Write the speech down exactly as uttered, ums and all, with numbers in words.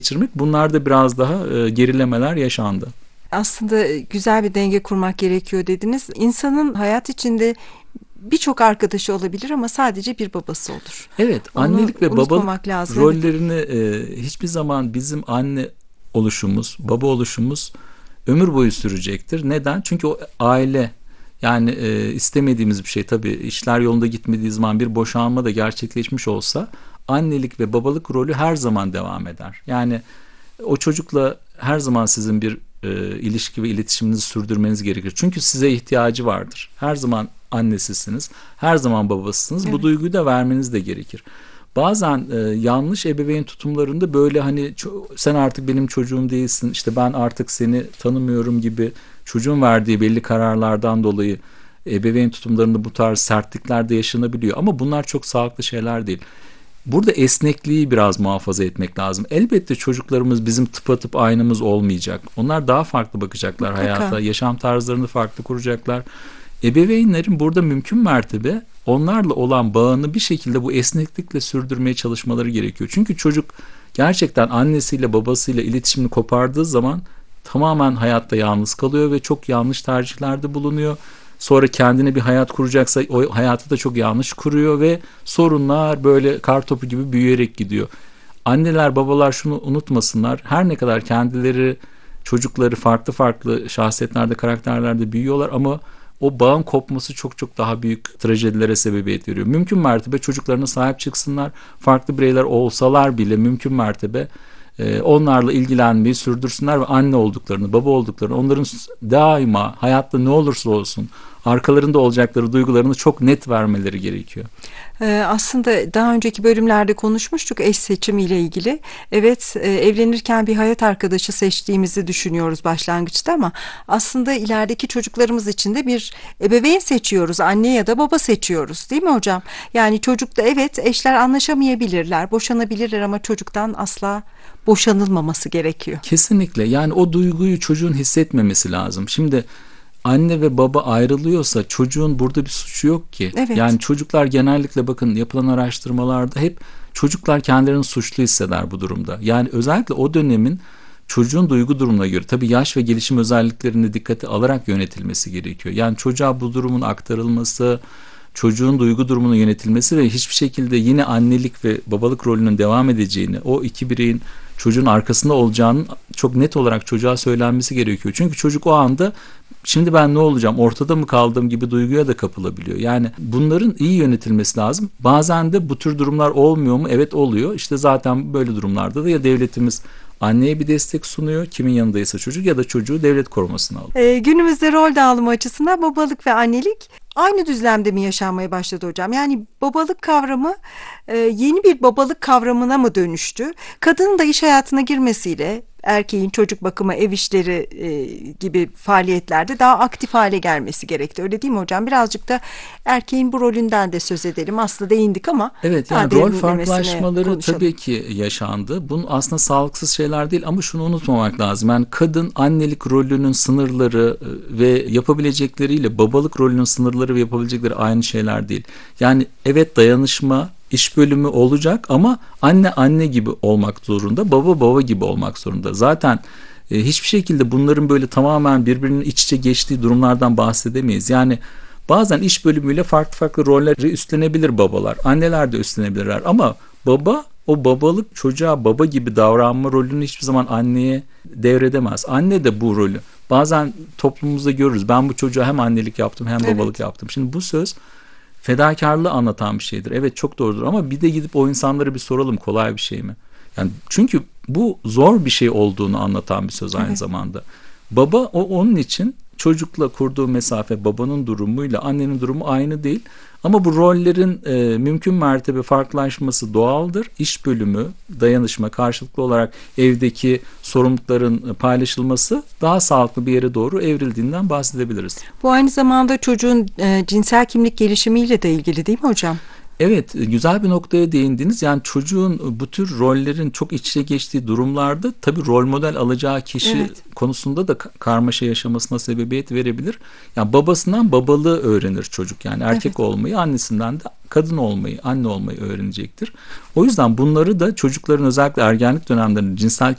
geçirmek, bunlarda biraz daha e, gerilemeler yaşandı. Aslında güzel bir denge kurmak gerekiyor dediniz. İnsanın hayat içinde birçok arkadaşı olabilir ama sadece bir babası olur. Evet, Onu annelik ve babalık unutmamak lazım. Evet. rollerini e, hiçbir zaman bizim anne oluşumuz, baba oluşumuz ömür boyu sürecektir. Neden? Çünkü o aile, yani e, istemediğimiz bir şey, tabii işler yolunda gitmediği zaman bir boşanma da gerçekleşmiş olsa annelik ve babalık rolü her zaman devam eder. Yani o çocukla her zaman sizin bir e, ilişki ve iletişiminizi sürdürmeniz gerekir. Çünkü size ihtiyacı vardır. Her zaman annesisiniz, her zaman babasısınız. Evet. Bu duyguyu da vermeniz de gerekir. Bazen e, yanlış ebeveyn tutumlarında böyle hani sen artık benim çocuğum değilsin, işte ben artık seni tanımıyorum gibi çocuğun verdiği belli kararlardan dolayı ebeveyn tutumlarında bu tarz sertlikler de yaşanabiliyor. Ama bunlar çok sağlıklı şeyler değil. Burada esnekliği biraz muhafaza etmek lazım. Elbette çocuklarımız bizim tıpatıp aynımız olmayacak. Onlar daha farklı bakacaklar Mutlaka. hayata, yaşam tarzlarını farklı kuracaklar. Ebeveynlerin burada mümkün mertebe onlarla olan bağını bir şekilde bu esneklikle sürdürmeye çalışmaları gerekiyor. Çünkü çocuk gerçekten annesiyle babasıyla iletişimini kopardığı zaman tamamen hayatta yalnız kalıyor ve çok yanlış tercihlerde bulunuyor. Sonra kendine bir hayat kuracaksa o hayatı da çok yanlış kuruyor ve sorunlar böyle kartopu gibi büyüyerek gidiyor. Anneler, babalar şunu unutmasınlar. Her ne kadar kendileri, çocukları farklı farklı şahsiyetlerde, karakterlerde büyüyorlar ama o bağın kopması çok çok daha büyük trajedilere sebebiyet veriyor. Mümkün mertebe çocuklarına sahip çıksınlar. Farklı bireyler olsalar bile mümkün mertebe e, onlarla ilgilenmeyi sürdürsünler ve anne olduklarını, baba olduklarını, onların daima hayatta ne olursa olsun arkalarında olacakları duygularını çok net vermeleri gerekiyor. Ee, aslında daha önceki bölümlerde konuşmuştuk eş seçimiyle ilgili. Evet, e, evlenirken bir hayat arkadaşı seçtiğimizi düşünüyoruz başlangıçta ama aslında ilerideki çocuklarımız için de bir ebeveyn seçiyoruz. Anne ya da baba seçiyoruz, değil mi hocam? Yani çocukta evet eşler anlaşamayabilirler, boşanabilirler ama çocuktan asla boşanılmaması gerekiyor. Kesinlikle, yani o duyguyu çocuğun hissetmemesi lazım. Şimdi anne ve baba ayrılıyorsa çocuğun burada bir suçu yok ki. Evet. Yani çocuklar genellikle, bakın yapılan araştırmalarda hep çocuklar kendilerini suçlu hisseder bu durumda. Yani özellikle o dönemin çocuğun duygu durumuna göre tabii yaş ve gelişim özelliklerini dikkate alarak yönetilmesi gerekiyor. Yani çocuğa bu durumun aktarılması, çocuğun duygu durumunun yönetilmesi ve hiçbir şekilde yine annelik ve babalık rolünün devam edeceğini, o iki bireyin çocuğun arkasında olacağının çok net olarak çocuğa söylenmesi gerekiyor. Çünkü çocuk o anda şimdi ben ne olacağım, ortada mı kaldım gibi duyguya da kapılabiliyor. Yani bunların iyi yönetilmesi lazım. Bazen de bu tür durumlar olmuyor mu? Evet, oluyor. İşte zaten böyle durumlarda da ya devletimiz anneye bir destek sunuyor, kimin yanındaysa çocuk, ya da çocuğu devlet korumasına alıyor. Ee, günümüzde rol dağılımı açısından babalık ve annelik aynı düzlemde mi yaşanmaya başladı hocam? Yani babalık kavramı e, yeni bir babalık kavramına mı dönüştü? Kadının da iş hayatına girmesiyle erkeğin çocuk bakımı, ev işleri e, gibi faaliyetlerde daha aktif hale gelmesi gerekti. Öyle değil mi hocam? Birazcık da erkeğin bu rolünden de söz edelim. Aslında değindik ama Evet, daha yani rol derinlemesine farklılaşmaları konuşalım. tabii ki yaşandı. Bunun aslında sağlıksız şeyler değil ama şunu unutmamak lazım. Yani kadın annelik rolünün sınırları e, ve yapabilecekleriyle babalık rolünün sınırları ve yapabilecekleri aynı şeyler değil. Yani evet, dayanışma, iş bölümü olacak ama anne anne gibi olmak zorunda, baba baba gibi olmak zorunda. Zaten e, hiçbir şekilde bunların böyle tamamen birbirinin iç içe geçtiği durumlardan bahsedemeyiz. Yani bazen iş bölümüyle farklı farklı rolleri üstlenebilir babalar. Anneler de üstlenebilirler ama baba o babalık, çocuğa baba gibi davranma rolünü hiçbir zaman anneye devredemez. Anne de bu rolü. Bazen toplumumuzda görürüz. Ben bu çocuğa hem annelik yaptım hem babalık Evet. yaptım. Şimdi bu söz fedakarlığı anlatan bir şeydir. Evet, çok doğrudur ama bir de gidip o insanlara bir soralım, kolay bir şey mi? Yani çünkü bu zor bir şey olduğunu anlatan bir söz aynı Evet. zamanda. Baba o onun için çocukla kurduğu mesafe, babanın durumuyla annenin durumu aynı değil. Ama bu rollerin e, mümkün mertebe farklılaşması doğaldır. İş bölümü, dayanışma, karşılıklı olarak evdeki sorumlulukların paylaşılması daha sağlıklı bir yere doğru evrildiğinden bahsedebiliriz. Bu aynı zamanda çocuğun e, cinsel kimlik gelişimiyle de ilgili değil mi hocam? Evet, güzel bir noktaya değindiniz. Yani çocuğun bu tür rollerin çok iç içe geçtiği durumlarda tabii rol model alacağı kişi Evet. konusunda da karmaşa yaşamasına sebebiyet verebilir. Yani babasından babalığı öğrenir çocuk. Yani erkek Evet. olmayı, annesinden de kadın olmayı, anne olmayı öğrenecektir. O yüzden bunları da çocukların özellikle ergenlik dönemlerinde cinsel